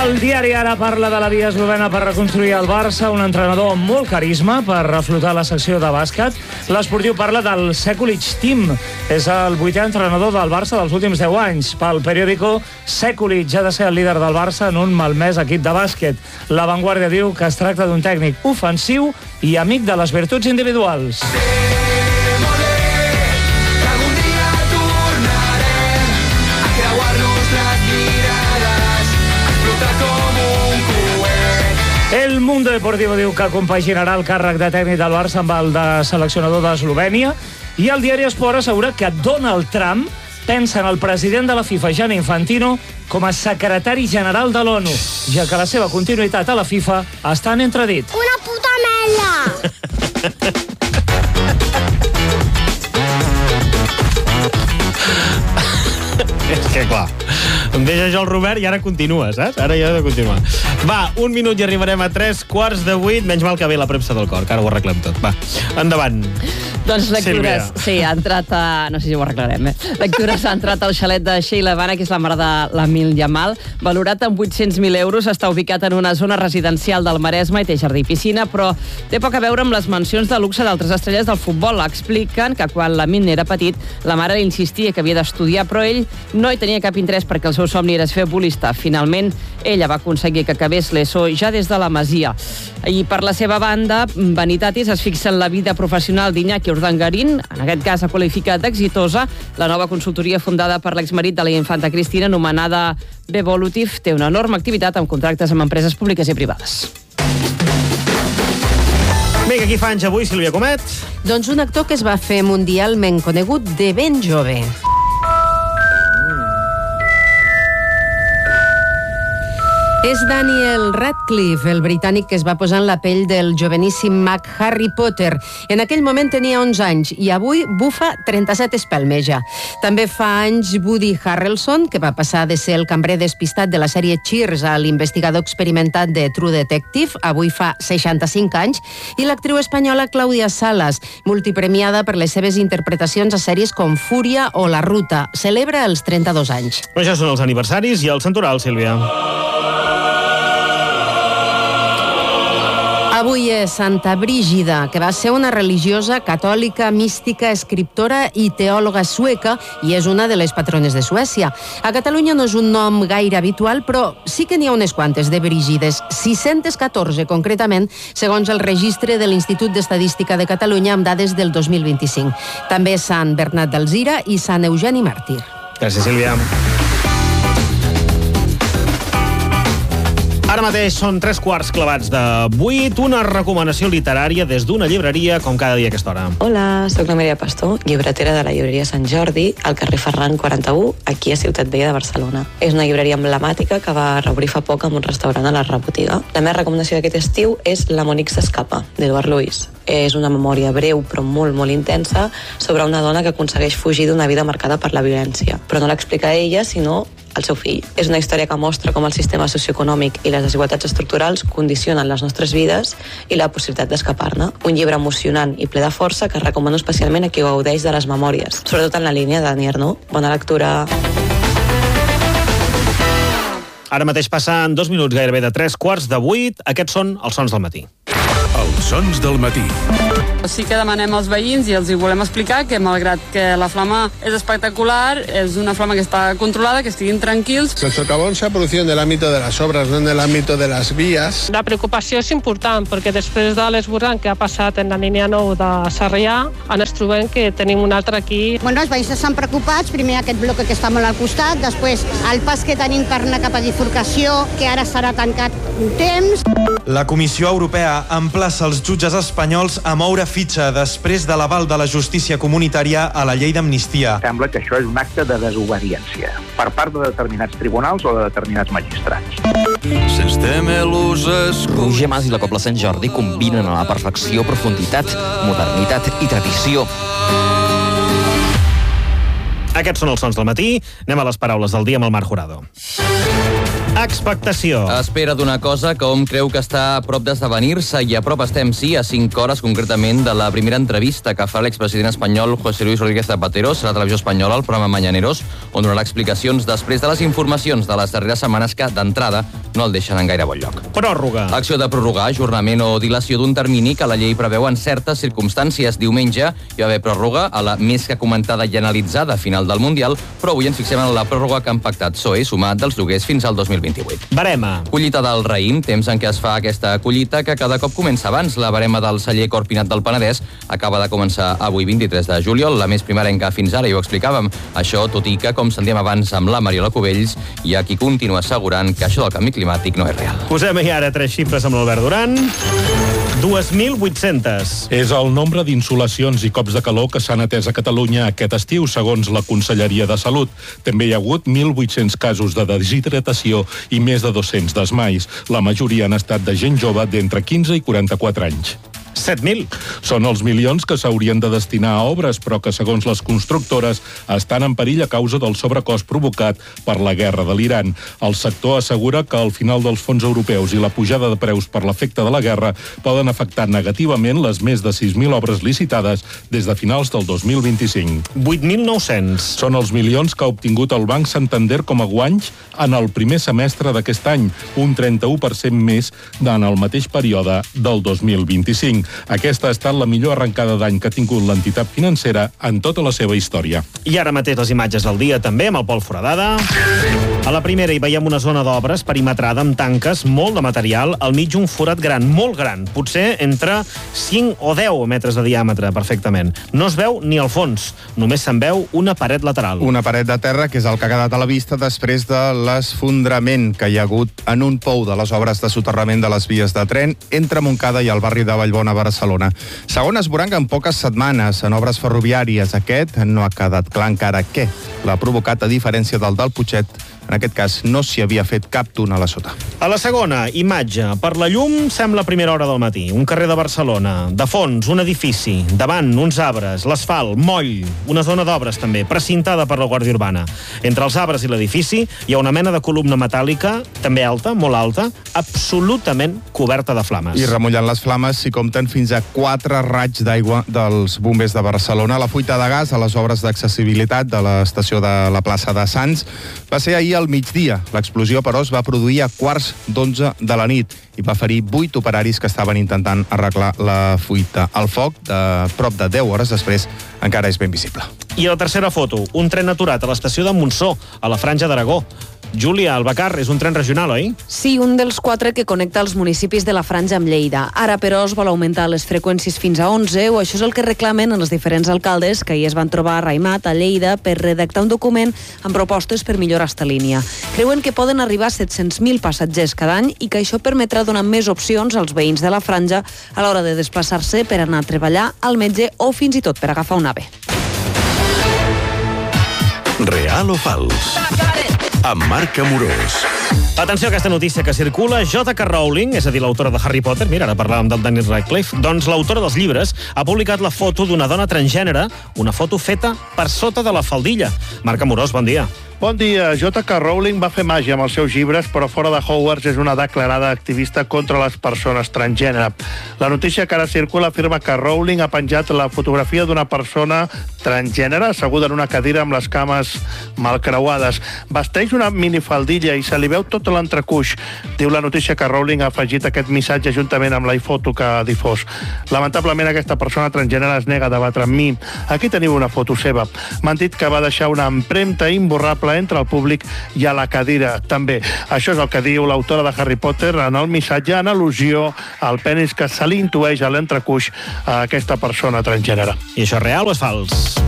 El diari Ara parla de la via eslovena per reconstruir el Barça, un entrenador amb molt carisma per reflotar la secció de bàsquet. L'Esportiu parla del Sekulic Team. És el 8è entrenador del Barça dels últims 10 anys. Pel periòdico, Sekulic ha de ser el líder del Barça en un malmès equip de bàsquet. La Vanguardia diu que es tracta d'un tècnic ofensiu i amic de les virtuts individuals. El Mundo Deportivo diu que compaginarà el càrrec de tècnic del Barça amb el de seleccionador d'Eslovènia, i el diari Esport assegura que Donald Trump pensa en el president de la FIFA, Gianni Infantino, com a secretari general de l'ONU, ja que la seva continuïtat a la FIFA està en entredit. Una puta merda! És que, clar, em deixa jo el Robert i ara continua, saps? Ara ja he de continuar. Va, 1 minut i arribarem a 7:45. Menys mal que ve la premsa del cor, que ara ho arreglem tot. Va, endavant. Doncs lectures, sí, ha entrat a... No sé si ho arreglarem, Lectures ha entrat al xalet de Sheila Bana, que és la mare de l'Amil Yamal, valorat amb 800.000 euros, està ubicat en una zona residencial del Maresme i té jardí i piscina, però té poc a veure amb les mansions de luxe d'altres estrelles del futbol. Expliquen que quan l'Amil era petit, la mare li insistia que havia d'estudiar, però ell no hi tenia cap interès perquè el seu somni era ser futbolista. Finalment, ella va aconseguir que acabés l'ESO ja des de la Masia. I per la seva banda, Vanitatis es fixa en la vida professional d'Iñaki Urdangarín, en aquest cas ha qualificat d'exitosa. La nova consultoria fundada per l'exmarit de la infanta Cristina, anomenada Bevolutive, té una enorme activitat amb contractes amb empreses públiques i privades. Vinga, qui fa anys avui, Sílvia Comet? Doncs un actor que es va fer mundialment conegut de ben jove. És Daniel Radcliffe, el britànic que es va posar en la pell del joveníssim mag Harry Potter. En aquell moment tenia 11 anys i avui bufa 37 espelmeja. També fa anys Woody Harrelson, que va passar de ser el cambrer despistat de la sèrie Cheers a l'investigador experimentat de True Detective, avui fa 65 anys, i l'actriu espanyola Clàudia Salas, multipremiada per les seves interpretacions a sèries com Fúria o La Ruta. Celebra els 32 anys. Ja són els aniversaris i el santoral, Sílvia. Avui és Santa Brígida, que va ser una religiosa catòlica, mística, escriptora i teòloga sueca i és una de les patrones de Suècia. A Catalunya no és un nom gaire habitual, però sí que n'hi ha unes quantes de Brígides, 614 concretament, segons el registre de l'Institut d'Estadística de Catalunya amb dades del 2025. També Sant Bernat d'Alzira i Sant Eugeni Màrtir. Gràcies, Sílvia. Ara mateix són 3 clavats de 8, una recomanació literària des d'una llibreria, com cada dia a aquesta hora. Hola, soc la Maria Pastor, llibretera de la llibreria Sant Jordi, al carrer Ferran 41, aquí a Ciutat Vella de Barcelona. És una llibreria emblemàtica que va reobrir fa poc amb un restaurant a la Rebotiga. La meva recomanació d'aquest estiu és La Monique s'escapa, d'Eduard Luis. És una memòria breu però molt intensa sobre una dona que aconsegueix fugir d'una vida marcada per la violència. Però no l'explica ella, sinó el seu fill. És una història que mostra com el sistema socioeconòmic i les desigualtats estructurals condicionen les nostres vides i la possibilitat d'escapar-ne. Un llibre emocionant i ple de força que recomano especialment a qui gaudeix de les memòries, sobretot en la línia de Dani Arnaud. Bona lectura. Ara mateix passen 2 minuts gairebé de 7:45. Aquests són els sons del matí. Els sons del matí. Sí que demanem als veïns i els hi volem explicar que malgrat que la flama és espectacular, és una flama que està controlada, que estiguin tranquils. El socavón se ha producido en el ámbito de las obras, no en el ámbito de las vías. La preocupació és important perquè després de l'esborrany que ha passat en la línia 9 de Sarrià, ens trobem que tenim un altre aquí. Bueno, els veïns estan preocupats, primer aquest bloc que està molt al costat, després el pas que tenim per anar cap a bifurcació, que ara serà tancat un temps. La Comissió Europea emplaça els jutges espanyols a moure fitxa després de l'aval de la justícia comunitària a la llei d'amnistia. Sembla que això és un acte de desobediència per part de determinats tribunals o de determinats magistrats. Roger Mas i la Cobla Sant Jordi combinen a la perfecció profunditat, modernitat i tradició. Aquests són els sons del matí. Anem a les paraules del dia amb el Marc Jurado. Expectació. Espera d'una cosa que hom creu que està a prop d'esdevenir-se, i a prop estem, sí, a 5 hores concretament de la primera entrevista que fa l'expresident espanyol José Luis Rodríguez Zapatero a la televisió espanyola, al programa Mañaneros, on donarà explicacions després de les informacions de les darreres setmanes que, d'entrada, no el deixen en gaire bon lloc. Pròrroga. Acció de prorrogar, ajornament o dilació d'un termini que la llei preveu en certes circumstàncies. Diumenge hi va haver pròrroga a la més que comentada i analitzada final del Mundial, però avui ens fixem en la pròrroga que han pactat PSOE sumat dels lloguers fins al 2028. Barema. Collita del raïm, temps en què es fa aquesta collita que cada cop comença abans. La barema del celler Corpinat del Penedès acaba de començar avui 23 de juliol, la més primerenca fins ara, i ho explicàvem. Això, tot i que, com sentíem abans amb la Mariola Cubells, hi ha qui continua assegurant que això del canvi climàtic no és real. Posem-hi ara 3 xifres amb l'Albert Duran. 2.800. És el nombre d'insolacions i cops de calor que s'han atès a Catalunya aquest estiu, segons la Conselleria de Salut. També hi ha hagut 1.800 casos de deshidratació i més de 200 desmais. La majoria han estat de gent jove d'entre 15 i 44 anys. 7.000. Són els milions que s'haurien de destinar a obres, però que, segons les constructores, estan en perill a causa del sobrecost provocat per la guerra de l'Iran. El sector assegura que al final dels fons europeus i la pujada de preus per l'efecte de la guerra poden afectar negativament les més de 6.000 obres licitades des de finals del 2025. 8.900. Són els milions que ha obtingut el Banc Santander com a guanys en el primer semestre d'aquest any, un 31% més en el mateix període del 2025. Aquesta ha estat la millor arrencada d'any que ha tingut l'entitat financera en tota la seva història. I ara mateix les imatges del dia també amb el Pol Foradada. A la primera hi veiem una zona d'obres perimetrada amb tanques, molt de material, al mig un forat gran, molt gran, potser entre 5 o 10 metres de diàmetre, perfectament. No es veu ni al fons, només se'n veu una paret lateral. Una paret de terra que és el que ha quedat a la vista després de l'esfondrament que hi ha hagut en un pou de les obres de soterrament de les vies de tren entre Montcada i el barri de Vallbona, Barcelona. Segon esborrany en poques setmanes en obres ferroviàries. Aquest no ha quedat clar encara què l'ha provocat, a diferència del Putxet. En aquest cas, no s'hi havia fet cap túnel a sota. A la segona, imatge. Per la llum sembla primera hora del matí. Un carrer de Barcelona. De fons, un edifici. Davant, uns arbres. L'asfalt, moll. Una zona d'obres, també, precintada per la Guàrdia Urbana. Entre els arbres i l'edifici hi ha una mena de columna metàl·lica, també alta, molt alta, absolutament coberta de flames. I remullant les flames s'hi compten fins a 4 raigs d'aigua dels bombers de Barcelona. La fuita de gas a les obres d'accessibilitat de l'estació de la plaça de Sants va ser ahir al migdia. L'explosió, però, es va produir a 11:15 de la nit i va ferir 8 operaris que estaven intentant arreglar la fuita. El foc, de prop de 10 hores després, encara és ben visible. I la tercera foto, un tren aturat a l'estació de Montsó, a la Franja d'Aragó. Júlia, el Bacar és un tren regional, oi? Sí, un dels 4 que connecta els municipis de la Franja amb Lleida. Ara, però, es vol augmentar les freqüències fins a 11, o això és el que reclamen els diferents alcaldes que ahir es van trobar a Raimat, a Lleida, per redactar un document amb propostes per millorar esta línia. Creuen que poden arribar a 700.000 passatgers cada any i que això permetrà donar més opcions als veïns de la Franja a l'hora de desplaçar-se per anar a treballar, al metge o fins i tot per agafar un ave. Real o fals? Amb Marc Amorós. Atenció a aquesta notícia que circula. J.K. Rowling, és a dir, l'autora de Harry Potter, mira, ara parlàvem del Daniel Radcliffe, doncs l'autora dels llibres ha publicat la foto d'una dona transgènere, una foto feta per sota de la faldilla. Marc Amorós, bon dia. Bon dia. J.K. Rowling va fer màgia amb els seus llibres, però fora de Hogwarts és una declarada activista contra les persones transgènere. La notícia que ara circula afirma que Rowling ha penjat la fotografia d'una persona transgènere asseguda en una cadira amb les cames malcreuades. Vesteix una minifaldilla i se li veu tot l'entrecuix. Diu la notícia que Rowling ha afegit aquest missatge juntament amb la foto que ha difós. Lamentablement, aquesta persona transgènere es nega a debatre amb mi. Aquí teniu una foto seva. M'han dit que va deixar una empremta imborrable entre el públic i a la cadira, també. Això és el que diu l'autora de Harry Potter en el missatge, en al·lusió al penis que se li intueix a l'entrecuix a aquesta persona transgènere. I això és real o és fals?